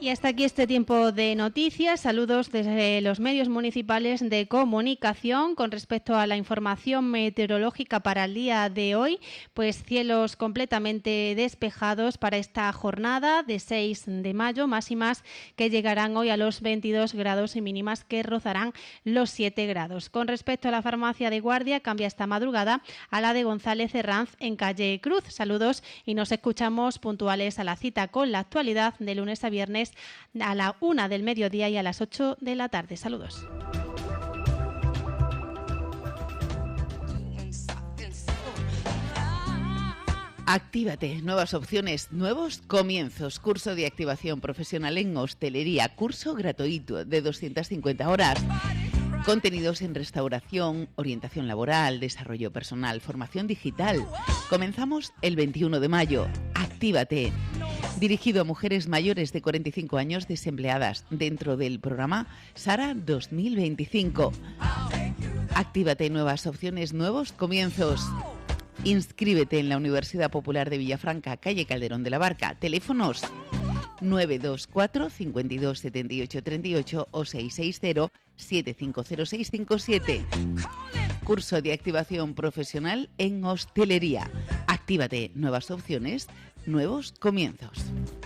Y hasta aquí este tiempo de noticias. Saludos desde los medios municipales de comunicación. Con respecto a la información meteorológica para el día de hoy, pues cielos completamente despejados para esta jornada de 6 de mayo, máximas que llegarán hoy a los 22 grados y mínimas que rozarán los 7 grados. Con respecto a la farmacia de Guardia, cambia esta madrugada a la de González Herranz en calle Cruz. Saludos y nos escuchamos puntuales a la cita con la actualidad de lunes a viernes a la 1 del mediodía y a las 8 de la tarde. Saludos. Actívate, nuevas opciones, nuevos comienzos. Curso de activación profesional en hostelería, curso gratuito de 250 horas. Contenidos en restauración, orientación laboral, desarrollo personal, formación digital. Comenzamos el 21 de mayo. Actívate. Dirigido a mujeres mayores de 45 años desempleadas dentro del programa Sara 2025. Actívate, nuevas opciones, nuevos comienzos. Inscríbete en la Universidad Popular de Villafranca, calle Calderón de la Barca. Teléfonos 924 52 78 38 o 660 750657. Curso de activación profesional en hostelería. Actívate, nuevas opciones, nuevos comienzos.